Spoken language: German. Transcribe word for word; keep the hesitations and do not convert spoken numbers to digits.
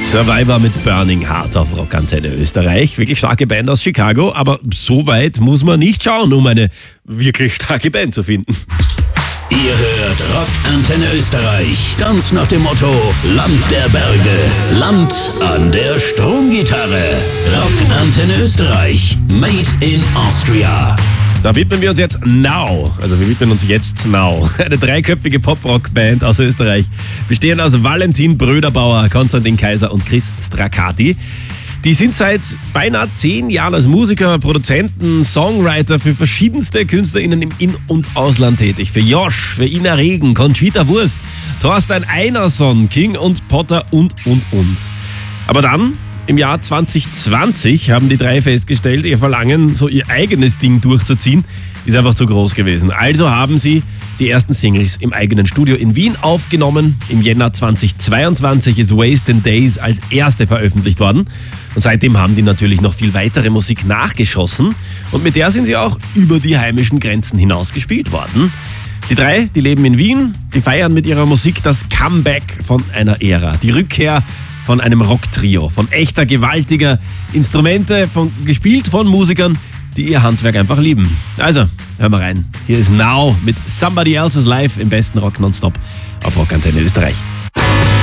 Survivor mit Burning Heart auf Rockantenne Österreich. Wirklich starke Band aus Chicago, aber so weit muss man nicht schauen, um eine wirklich starke Band zu finden. Ihr hört Rockantenne Österreich, ganz nach dem Motto Land der Berge, Land an der Stromgitarre. Rockantenne Österreich, made in Austria. Da widmen wir uns jetzt Now, also wir widmen uns jetzt Now. Eine dreiköpfige Pop-Rock-Band aus Österreich, bestehend aus Valentin Bröderbauer, Konstantin Kaiser und Chris Strakati. Die sind seit beinahe zehn Jahren als Musiker, Produzenten, Songwriter für verschiedenste KünstlerInnen im In- und Ausland tätig. Für Josh, für Ina Regen, Conchita Wurst, Thorstein Einarsson, King und Potter und, und, und. Aber dann, im Jahr zwanzig zwanzig, haben die drei festgestellt, ihr Verlangen, so ihr eigenes Ding durchzuziehen, ist einfach zu groß gewesen. Also haben sie die ersten Singles im eigenen Studio in Wien aufgenommen. Im Jänner zweitausendzweiundzwanzig ist Wasted Days als erste veröffentlicht worden. Und seitdem haben die natürlich noch viel weitere Musik nachgeschossen. Und mit der sind sie auch über die heimischen Grenzen hinaus gespielt worden. Die drei, die leben in Wien, die feiern mit ihrer Musik das Comeback von einer Ära. Die Rückkehr von einem Rocktrio, von echter, gewaltiger Instrumente, von, gespielt von Musikern, die ihr Handwerk einfach lieben. Also, hören wir rein. Hier ist Now mit Somebody Else's Life im besten Rock nonstop auf Rockantenne Österreich.